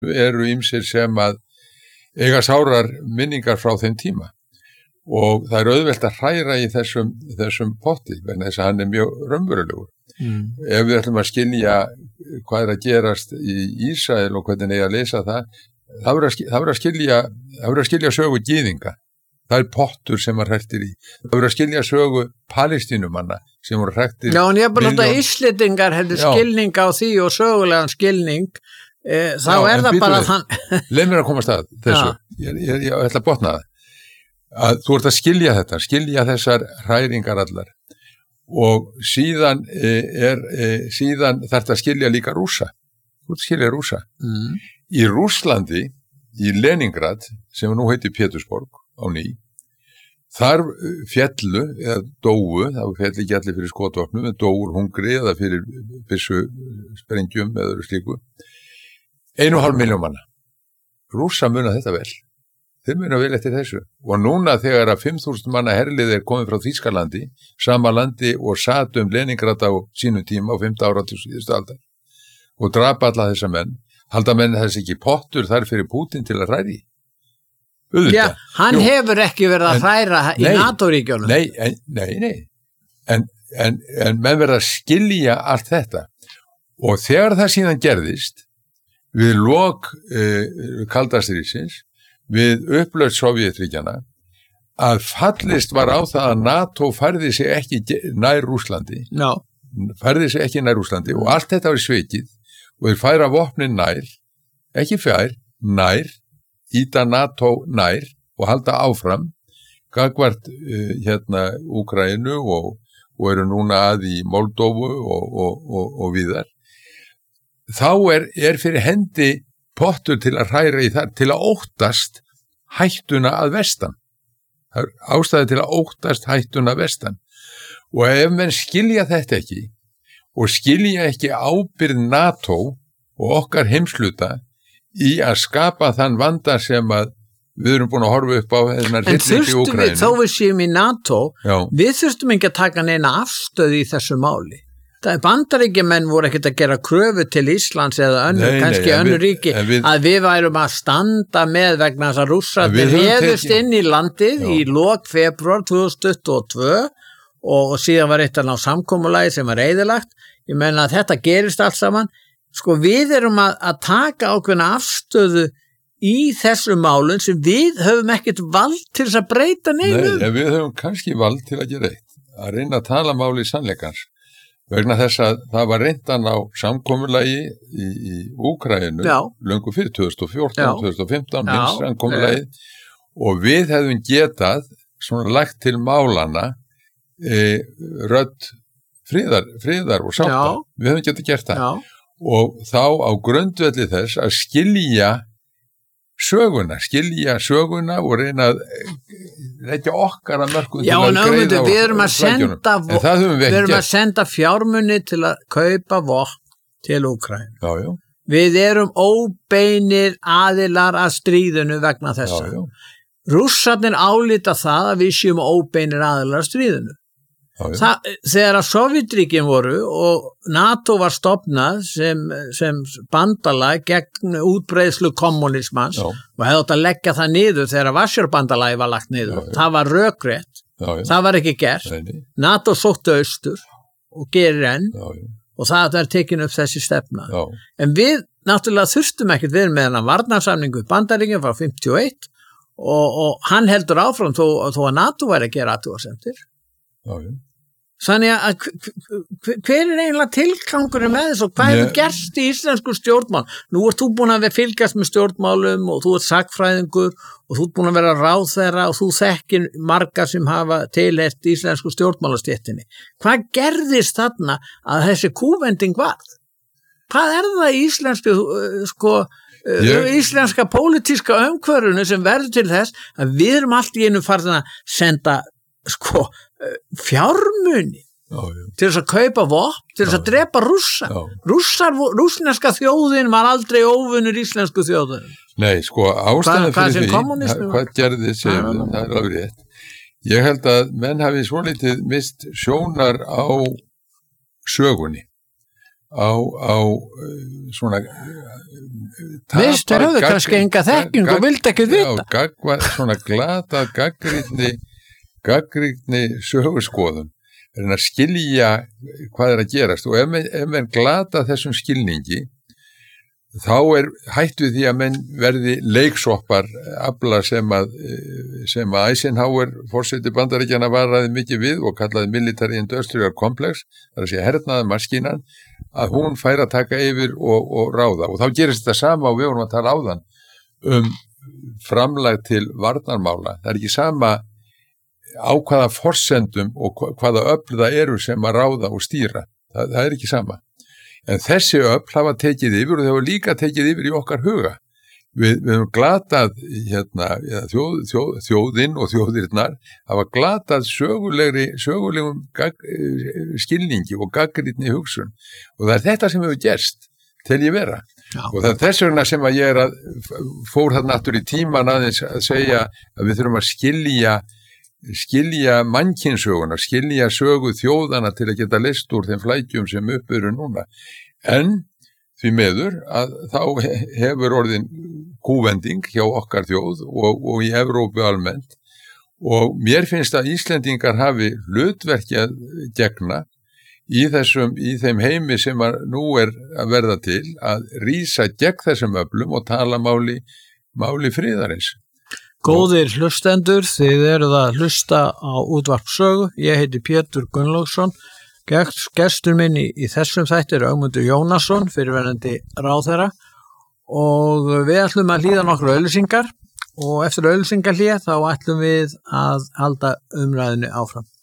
eru ýmsir sem að eiga sárar minningar frá þeim tíma og það auðvelt að hræra í þessum potti vegna þess að hann mjög raunverulegur. Ef við ætlum að skilja hvað að gerast í Ísrael og hvernig eiga að lesa það verður að skilja sögu gyðinga. Það pottur sem var hrættir í. Það verður að skilja sögu Palestínumanna sem voru hrættir. Já, en ég bara þetta Íslendingar hefði skilning á því og sögulegan skilning, þá það bara þann. Leið mér að koma að þessu. Ég ætla að botna það. Að þú ert að skilja þessar hræringar allar og síðan síðan þarf að skilja líka Rússa. Þú ert að skilja Rússa. Í Rússlandi, í Leningrad, sem nú heitir Pétursborg á ný, þar féllu eða dóu, það félli ekki allir fyrir skotvopnum, en dóur hungri eða fyrir byssu sprengjum eða slíku, 1,5 milljón manna. Rússa muna þetta vel. Þeir muna vel eftir þessu. Og núna þegar að 5.000 manna herlið komið frá Þýskalandi, sama landi og sat Leningrad á sínum tíma á 5. áratug síðustu aldar og drapa alla þessa menn, halda menn þessi ekki pottur þar fyrir Pútín til að hræri. Já, hann hefur ekki verið að hræra í NATO-ríkjónum. Nei. En menn verða að skilja allt þetta. Og þegar það síðan gerðist, við lok kalda stríðsins, við upplausn Sovétríkjanna, að fallist var á það að NATO færði sig ekki nær Rússlandi. Færði sig ekki nær Rússlandi og allt þetta var svikið og þeir færa vopnin nær, ekki fjær, nær, íta NATO nær og halda áfram gagnvart Úkraínu og eru núna að í Moldóvu og víðar. Þá fyrir hendi pottur til að hræra í það, til að óttast hættuna að vestan. Það ástæði til að óttast hættuna að vestan. Og ef menn skilja þetta ekki og skilja ekki ábyrgð NATO og okkar heimsluta í að skapa þann vanda sem að við erum búin að horfa upp á þennan hrylling í Úkraínu. En þó við séum í NATO, við þurftum ekki að taka neina afstöðu í þessu máli. Bandaríkjamenn voru ekkert að gera kröfu til Íslands eða kannski önnur ríki að við værum að standa með vegna þess að Rússarnir réðust inn í landið í lok febrúar 2022 og síðan var eitt að ná samkomulagi sem var eyðilagt. Ég meina að þetta gerist allt saman. Sko við erum að taka ákveðna afstöðu í þessu málun sem við höfum ekkert vald til þess að breyta neinu. Nei, við höfum kannski vald til að gera eitt, að reyna að tala máli í sannleikans. Vegna þess að það var reyndan á samkomulagi í Úkraínu löngu fyrir 2014, 2015, minnst samkomulagi og við hefðum getað svona lagt til málana rödd friðar og sátta. Við hefðum getað gert það og þá á grundvelli þess að skilja söguna og reyna að leggja okkar að mörkum til að greiða við erum að senda fjármuni til að kaupa vopn til Úkraínu. Við erum óbeinir aðilar að stríðinu vegna þessa. Rússarnir álíta það að við séum óbeinir aðilar að stríðinu. Þegar að Sovétríkin voru og NATO var stofnað sem bandalag gegn útbreiðslu kommunismans og hefði átt að leggja það niður þegar Varsjárbandalagi var lagt niður. Það var rökrétt. Það var ekki gert. NATO sótti austur og gerir enn og það er tekin upp þessi stefna. En við náttúrulega þurftum ekkert við með hann varnarsamningu Bandaríkjunum frá 51 og hann heldur áfram þó að NATO væri að gera athugasemdir. Þannig að hver eiginlega tilgangurinn með þess og hvað hefur gerst í íslensku stjórnmál? Nú ert þú búin að fylgjast með stjórnmálum og þú ert sagnfræðingur og þú ert búin að vera ráðherra og þú þekkir marga sem hafa tilheyrt íslensku stjórnmálastéttinni. Hvað gerðist þarna að þessi kúvending varð? Hvað það í íslensku íslenska pólitíska umhverfinu sem verður til þess að við erum allt í einu farin að senda fjármuni til þess að kaupa vopn, til þess að drepa Rússa. Rússneska þjóðin var aldrei óvinnur íslensku þjóðin. Nei, ástæðan fyrir því, hvað gerði það er alveg rétt. Ég held að menn hafi svolítið mist sjónar á sögunni. svona Vist, þeir höfðu kannski enga þekking og vildi ekki vita. Svona glatað gagnrýni sögurskoðun, að skilja hvað að gerast, og ef menn glata þessum skilningi, þá hættu því að menn verði leiksoppar afla sem að Eisenhower, forseti Bandaríkjanna, varaði mikið við og kallaði military industrial complex, þar að segja hernaða maskínan, að hún fær að taka yfir og ráða, og þá gerist þetta sama og við vorum að tala áðan framlag til varnarmála. Það ekki sama á hvaða forsendum og hvaða öfl það eru sem að ráða og stýra, það ekki sama. En þessi öfl hafa tekið yfir og þau hafa líka tekið yfir í okkar huga. Við höfum glatað þjóðin og þjóðirnar hafa glatað sögulegum skilningi og gagnrýni hugsun, og það þetta sem hefur gerst til ég vera. Já. Og það þess vegna sem að ég fór þarna aftur í tíman aðeins að segja að við þurfum að skilja mannkynsöguna, skilja sögu þjóðana til að geta leyst úr þeim flækjum sem upp eru núna. En því miður að þá hefur orðin kúvending hjá okkar þjóð og í Evrópu almennt, og mér finnst að Íslendingar hafi hlutverki að gegna í þeim heimi sem nú að verða til, að rísa gegn þessum öflum og tala máli friðarins. Góðir hlustendur, þið eruð að hlusta á Útvarp Sögu. Ég heiti Pétur Gunnlaugsson. Gestur minn í þessum þætti Ögmundur Jónasson, fyrrverandi ráðherra, og við ætlum að hlýða nokkru auglýsingar, og eftir auglýsingarhlé þá ætlum við að halda umræðinu áfram.